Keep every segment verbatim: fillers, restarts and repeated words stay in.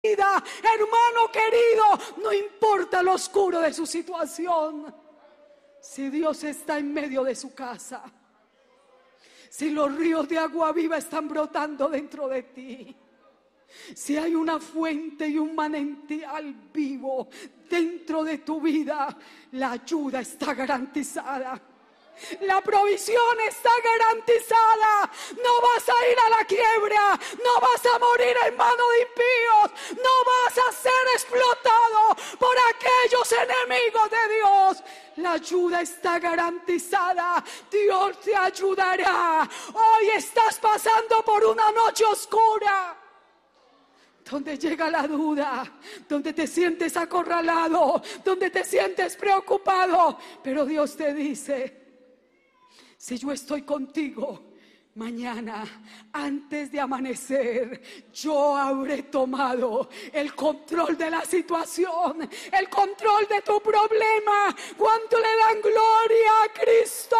vida, hermano querido, no importa lo oscuro de su situación. Si Dios está en medio de su casa, si los ríos de agua viva están brotando dentro de ti, si hay una fuente y un manantial vivo dentro de tu vida, la ayuda está garantizada. La provisión está garantizada. No vas a ir a la quiebra, no vas a morir en manos de impíos, no vas a ser explotado por aquellos enemigos de Dios. La ayuda está garantizada. Dios te ayudará. Hoy estás pasando por una noche oscura, donde llega la duda, donde te sientes acorralado, donde te sientes preocupado, pero Dios te dice: si yo estoy contigo, mañana, antes de amanecer, yo habré tomado el control de la situación, el control de tu problema. ¿Cuánto le dan gloria a Cristo?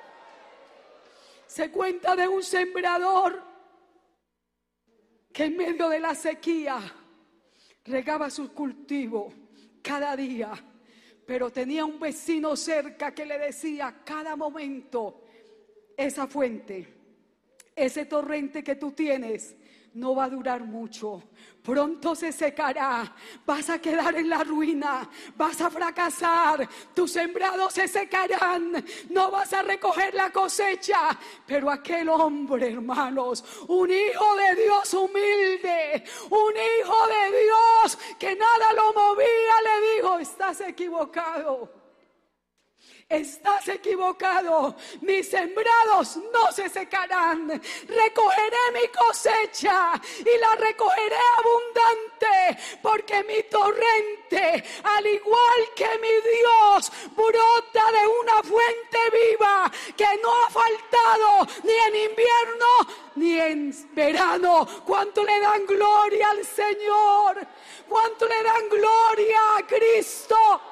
Se cuenta de un sembrador que en medio de la sequía regaba su cultivo cada día, pero tenía un vecino cerca que le decía cada momento: esa fuente, ese torrente que tú tienes no va a durar mucho, pronto se secará, vas a quedar en la ruina, vas a fracasar, tus sembrados se secarán, no vas a recoger la cosecha. Pero aquel hombre, hermanos, un hijo de Dios humilde, un hijo de Dios que nada lo movía, le dijo: estás equivocado. Estás equivocado, mis sembrados no se secarán, recogeré mi cosecha y la recogeré abundante, porque mi torrente, al igual que mi Dios, brota de una fuente viva que no ha faltado ni en invierno ni en verano. ¿Cuánto le dan gloria al Señor? ¿Cuánto le dan gloria a Cristo?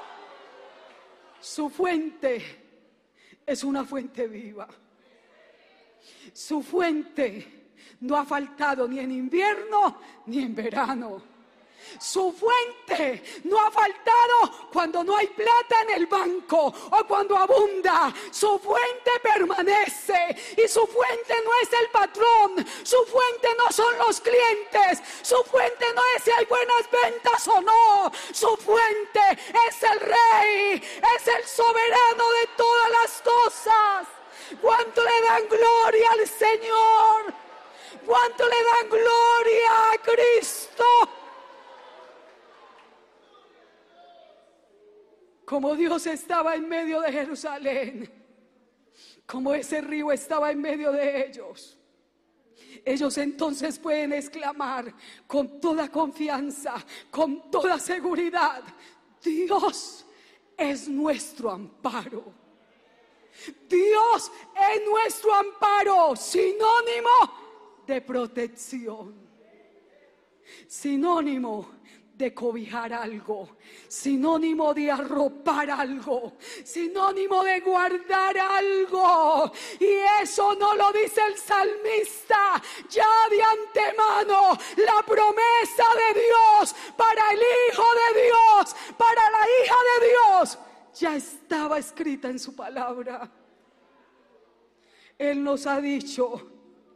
Su fuente es una fuente viva. Su fuente no ha faltado ni en invierno ni en verano. Su fuente no ha faltado cuando no hay plata en el banco o cuando abunda. Su fuente permanece, y su fuente no es el patrón, su fuente no son los clientes, su fuente no es si hay buenas ventas o no. Su fuente es el Rey, es el soberano de todas las cosas. ¿Cuánto le dan gloria al Señor? ¿Cuánto le dan gloria a Cristo? Como Dios estaba en medio de Jerusalén, como ese río estaba en medio de ellos, ellos entonces pueden exclamar con toda confianza, con toda seguridad: Dios es nuestro amparo. Dios es nuestro amparo, sinónimo de protección, sinónimo de cobijar algo, sinónimo de arropar algo, sinónimo de guardar algo. Y eso no lo dice el salmista, ya de antemano la promesa de Dios para el Hijo de Dios, para la hija de Dios, ya estaba escrita en su palabra. Él nos ha dicho: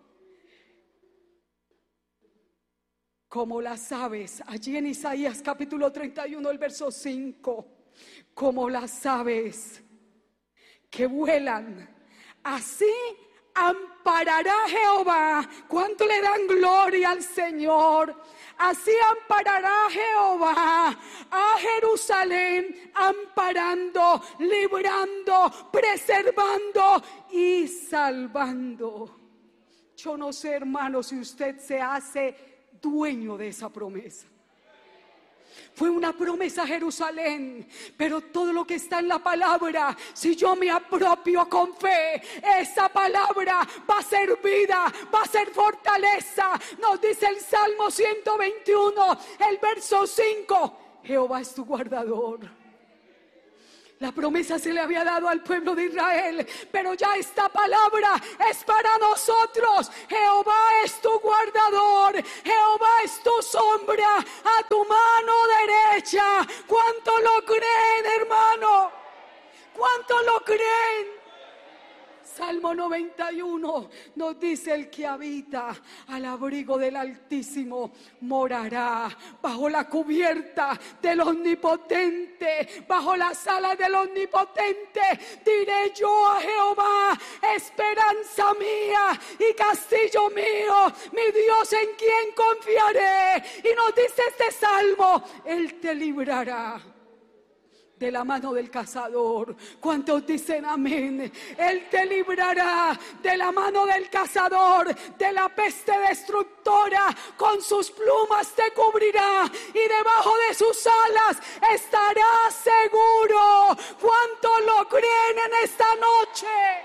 como las aves, allí en Isaías capítulo treinta y uno, el verso cinco, como las aves que vuelan, así amparará Jehová. ¿Cuánto le dan gloria al Señor? Así amparará Jehová a Jerusalén, amparando, librando, preservando y salvando. Yo no sé, hermano, si usted se hace dueño de esa promesa. Fue una promesa a Jerusalén, pero todo lo que está en la palabra, si yo me apropio con fe, esa palabra va a ser vida, va a ser fortaleza. Nos dice el Salmo ciento veintiuno, el verso cinco: Jehová es tu guardador, La promesa se le había dado al pueblo de Israel, pero ya esta palabra es para nosotros. Jehová es tu guardador, Jehová es tu sombra a tu mano derecha. ¿Cuánto lo creen, hermano? ¿Cuánto lo creen? Salmo noventa y uno nos dice: el que habita al abrigo del Altísimo morará bajo la cubierta del Omnipotente, bajo las alas del Omnipotente. Diré yo a Jehová, esperanza mía y castillo mío, mi Dios en quien confiaré. Y nos dice este salmo: Él te librará de la mano del cazador. ¿Cuántos dicen amén? Él te librará de la mano del cazador, de la peste destructora. Con sus plumas te cubrirá y debajo de sus alas estarás seguro. ¿Cuántos lo creen en esta noche?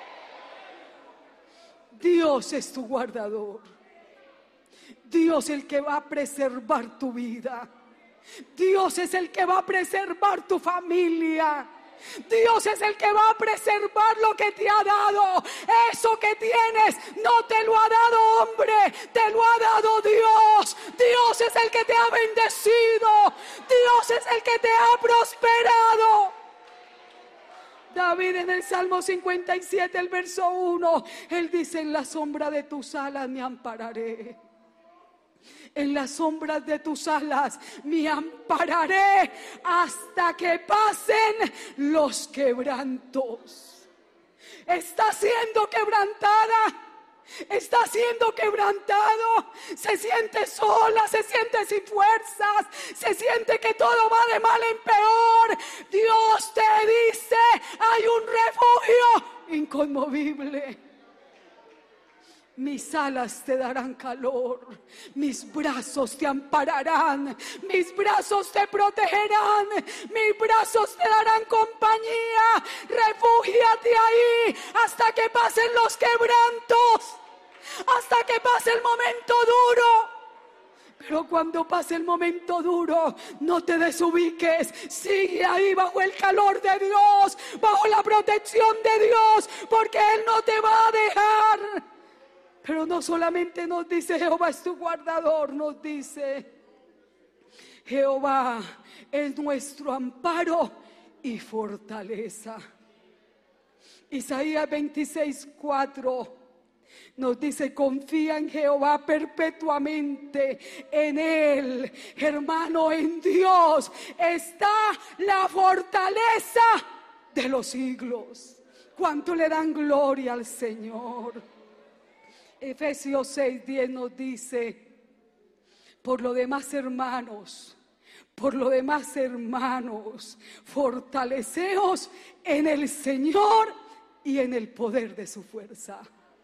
Dios es tu guardador. Dios es el que va a preservar tu vida. Dios es el que va a preservar tu familia. Dios es el que va a preservar lo que te ha dado. Eso que tienes no te lo ha dado hombre, te lo ha dado Dios. Dios es el que te ha bendecido. Dios es el que te ha prosperado. David en el Salmo cincuenta y siete, el verso uno, él dice: en la sombra de tus alas me ampararé. En las sombras de tus alas me ampararé hasta que pasen los quebrantos. Está siendo quebrantada, está siendo quebrantado. Se siente sola, se siente sin fuerzas, se siente que todo va de mal en peor. Dios te dice: hay un refugio inconmovible. Mis alas te darán calor, mis brazos te ampararán, mis brazos te protegerán, mis brazos te darán compañía. Refúgiate ahí hasta que pasen los quebrantos, hasta que pase el momento duro. Pero cuando pase el momento duro, no te desubiques. Sigue ahí bajo el calor de Dios, bajo la protección de Dios, porque Él no te va a dejar. Pero no solamente nos dice Jehová es tu guardador, nos dice Jehová es nuestro amparo y fortaleza. Isaías veintiséis, cuatro nos dice: confía en Jehová perpetuamente, en Él, hermano, en Dios está la fortaleza de los siglos. ¿Cuánto le dan gloria al Señor? Efesios seis, diez nos dice: por lo demás, hermanos, por lo demás, hermanos, fortaleceos en el Señor y en el poder de su fuerza.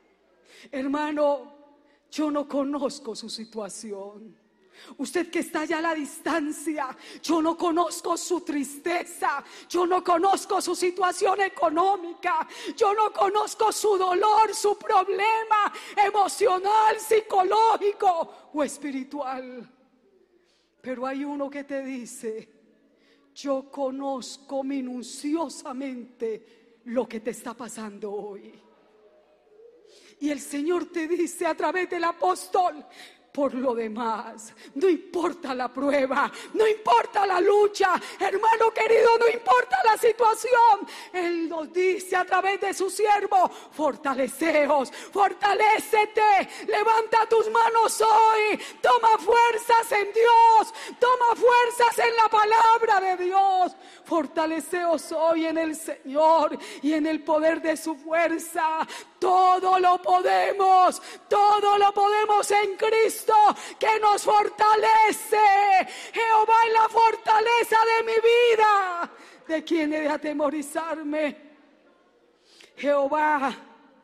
Hermano, yo no conozco su situación. Usted que está allá a la distancia, yo no conozco su tristeza, yo no conozco su situación económica, yo no conozco su dolor, su problema emocional, psicológico o espiritual. Pero hay uno que te dice: yo conozco minuciosamente lo que te está pasando hoy. Y el Señor te dice a través del apóstol: por lo demás, no importa la prueba, no importa la lucha, hermano querido, no importa la situación. Él nos dice a través de su siervo: fortaleceos, fortalécete, levanta tus manos hoy, toma fuerzas en Dios, toma fuerzas en la palabra de Dios. Fortaleceos hoy en el Señor y en el poder de su fuerza. Todo lo podemos, todo lo podemos en Cristo que nos fortalece. Jehová es la fortaleza de mi vida. ¿De quién he de atemorizarme? Jehová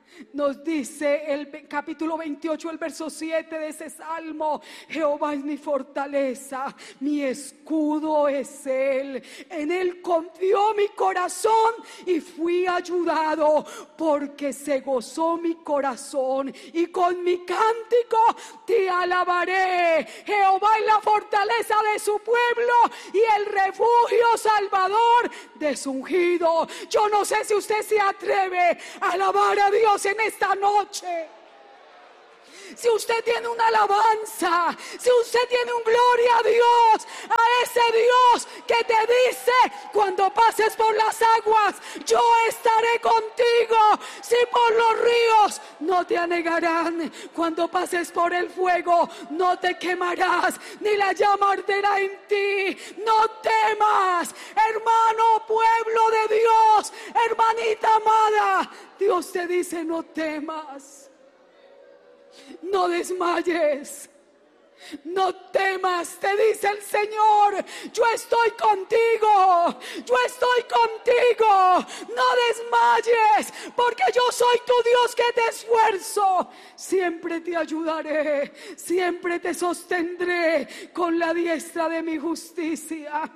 Nos dice el capítulo veintiocho, el verso siete de ese salmo: Jehová es mi fortaleza, mi escudo es Él. En Él confió mi corazón y fui ayudado, porque se gozó mi corazón y con mi cántico te alabaré. Jehová es la fortaleza de su pueblo y el refugio salvador de su ungido. Yo no sé si usted se atreve a alabar a Dios en esta noche. Si usted tiene una alabanza, si usted tiene un gloria a Dios, a ese Dios que te dice: cuando pases por las aguas, yo estaré contigo. Si por los ríos, no te anegarán. Cuando pases por el fuego, no te quemarás, ni la llama arderá en ti. No temas, hermano, pueblo de Dios, hermanita amada. Dios te dice: no temas. No desmayes, no temas, te dice el Señor. Yo estoy contigo, yo estoy contigo. No desmayes, porque yo soy tu Dios que te esfuerzo. Siempre te ayudaré, siempre te sostendré con la diestra de mi justicia.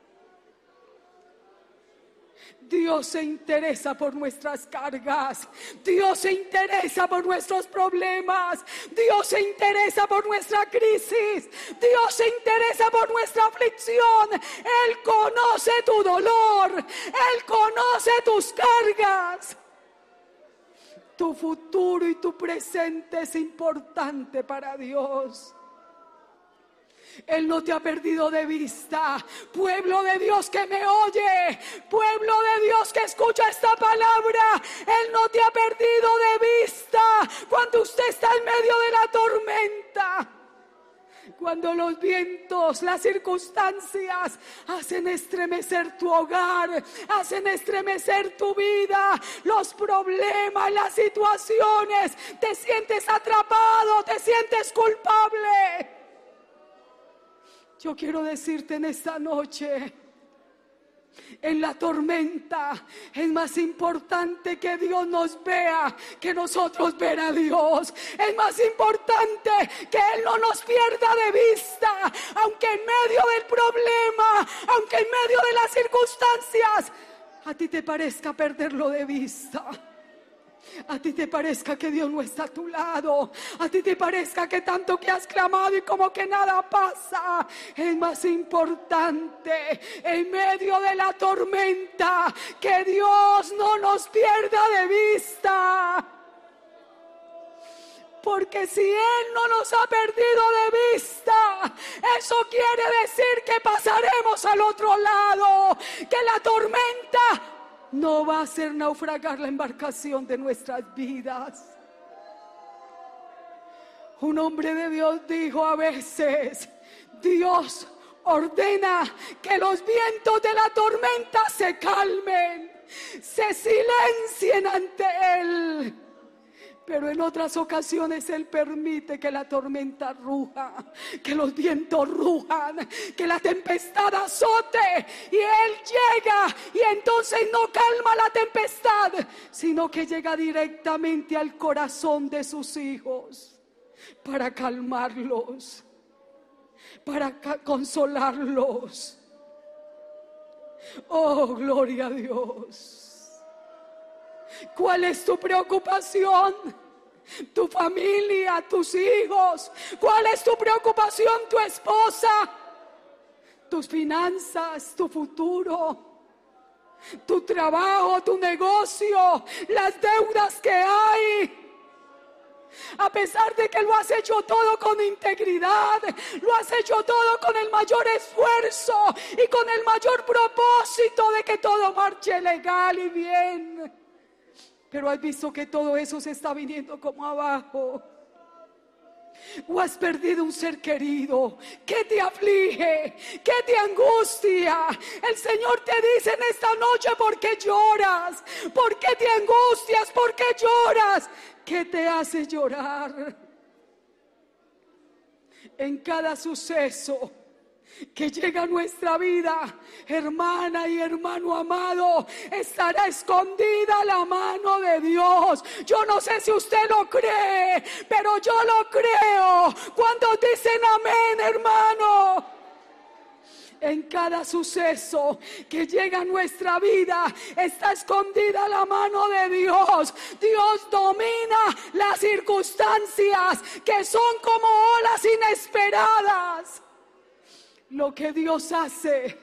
Dios se interesa por nuestras cargas. Dios se interesa por nuestros problemas. Dios se interesa por nuestra crisis. Dios se interesa por nuestra aflicción. Él conoce tu dolor. Él conoce tus cargas. Tu futuro y tu presente es importante para Dios. Él no te ha perdido de vista. Pueblo de Dios que me oye, pueblo de Dios que escucha esta palabra, Él no te ha perdido de vista cuando usted está en medio de la tormenta. Cuando los vientos, las circunstancias hacen estremecer tu hogar, hacen estremecer tu vida, los problemas, las situaciones, te sientes atrapado, te sientes culpable. Yo quiero decirte en esta noche: en la tormenta es más importante que Dios nos vea que nosotros ver a Dios. Es más importante que Él no nos pierda de vista, aunque en medio del problema, aunque en medio de las circunstancias a ti te parezca perderlo de vista. A ti te parezca que Dios no está a tu lado. A ti te parezca que tanto que has clamado y como que nada pasa. Es más importante en medio de la tormenta que Dios no nos pierda de vista. Porque si Él no nos ha perdido de vista, eso quiere decir que pasaremos al otro lado, que la tormenta no va a hacer naufragar la embarcación de nuestras vidas. Un hombre de Dios dijo a veces: Dios ordena que los vientos de la tormenta se calmen, se silencien ante Él. Pero en otras ocasiones Él permite que la tormenta ruja, que los vientos rujan, que la tempestad azote. Y Él llega y entonces no calma la tempestad, sino que llega directamente al corazón de sus hijos para calmarlos, para consolarlos. Oh, gloria a Dios. ¿Cuál es tu preocupación? Tu familia, tus hijos. ¿Cuál es tu preocupación? Tu esposa, tus finanzas, tu futuro, tu trabajo, tu negocio, las deudas que hay. A pesar de que lo has hecho todo con integridad, lo has hecho todo con el mayor esfuerzo y con el mayor propósito de que todo marche legal y bien. Pero has visto que todo eso se está viniendo como abajo. O has perdido un ser querido. ¿Qué te aflige? ¿Qué te angustia? El Señor te dice en esta noche: ¿por qué lloras? ¿Por qué te angustias? ¿Por qué lloras? ¿Qué te hace llorar? En cada suceso que llega a nuestra vida, hermana y hermano amado, estará escondida la mano de Dios. Yo no sé si usted lo cree, pero yo lo creo. ¿Cuántos dicen amén, hermano? En cada suceso que llega a nuestra vida está escondida la mano de Dios. Dios domina las circunstancias que son como olas inesperadas. Lo que Dios hace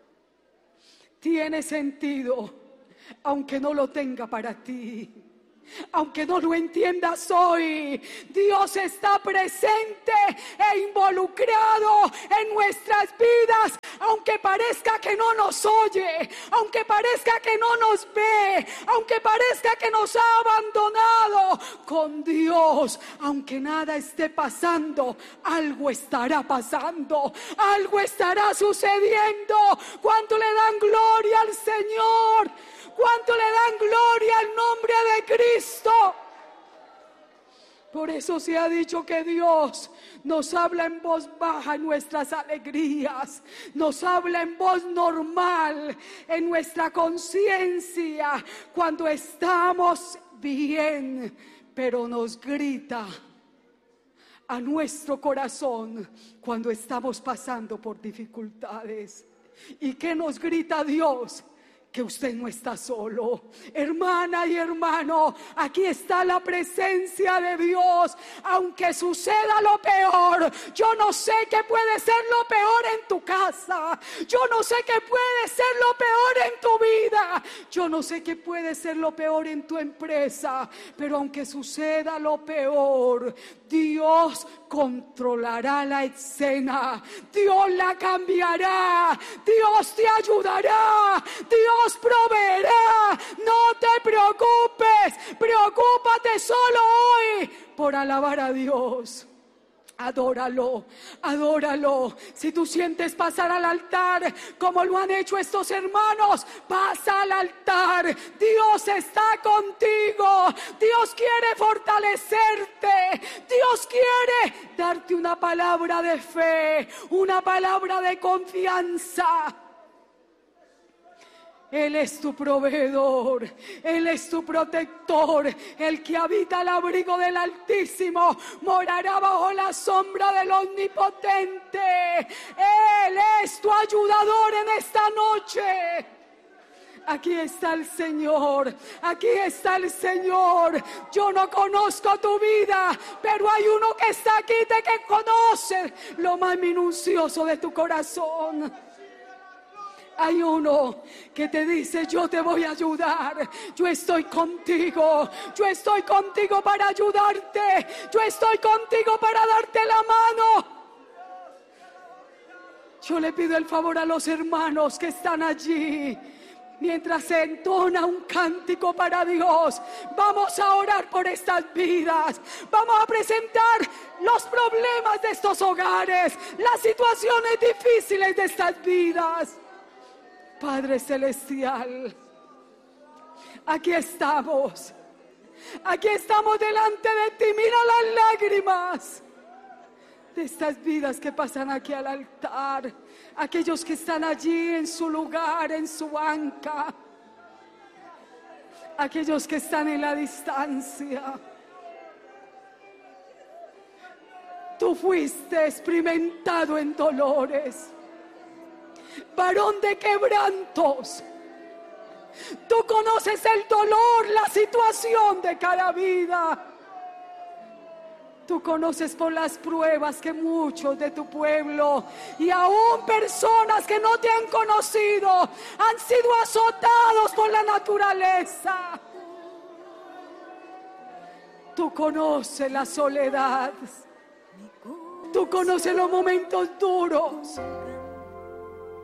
tiene sentido, aunque no lo tenga para ti. Aunque no lo entiendas hoy, Dios está presente e involucrado en nuestras vidas. Aunque parezca que no nos oye, aunque parezca que no nos ve, aunque parezca que nos ha abandonado, con Dios, aunque nada esté pasando, algo estará pasando, algo estará sucediendo. ¿Cuánto le dan gloria al Señor? ¿Cuánto le dan gloria al nombre de Cristo? Por eso se ha dicho que Dios nos habla en voz baja en nuestras alegrías, nos habla en voz normal en nuestra conciencia cuando estamos bien, pero nos grita a nuestro corazón cuando estamos pasando por dificultades. ¿Y qué nos grita Dios? Que usted no está solo. Hermana y hermano, aquí está la presencia de Dios. Aunque suceda lo peor, yo no sé qué puede ser lo peor en tu casa, yo no sé qué puede ser lo peor en tu vida, yo no sé qué puede ser lo peor en tu empresa, pero aunque suceda lo peor, Dios controlará la escena, Dios la cambiará, Dios te ayudará, Dios proveerá. No te preocupes, preocúpate solo hoy por alabar a Dios. Adóralo, adóralo. Si tú sientes pasar al altar como lo han hecho estos hermanos, pasa al altar. Dios está contigo. Dios quiere fortalecerte. Dios quiere darte una palabra de fe, una palabra de confianza. Él es tu proveedor, Él es tu protector, el que habita al abrigo del Altísimo, morará bajo la sombra del Omnipotente. Él es tu ayudador en esta noche. Aquí está el Señor, aquí está el Señor. Yo no conozco tu vida, pero hay uno que está aquí de que conoce lo más minucioso de tu corazón. Hay uno que te dice: yo te voy a ayudar, yo estoy contigo, yo estoy contigo para ayudarte, yo estoy contigo para darte la mano. Yo le pido el favor a los hermanos que están allí. Mientras se entona un cántico para Dios, vamos a orar por estas vidas. Vamos a presentar los problemas de estos hogares, las situaciones difíciles de estas vidas. Padre Celestial, aquí estamos, aquí estamos delante de ti. Mira las lágrimas de estas vidas que pasan aquí al altar, aquellos que están allí en su lugar, en su banca, aquellos que están en la distancia. Tú fuiste experimentado en dolores, varón de quebrantos. Tú conoces el dolor, la situación de cada vida. Tú conoces por las pruebas que muchos de tu pueblo y aún personas que no te han conocido han sido azotados por la naturaleza. Tú conoces la soledad. Tú conoces los momentos duros.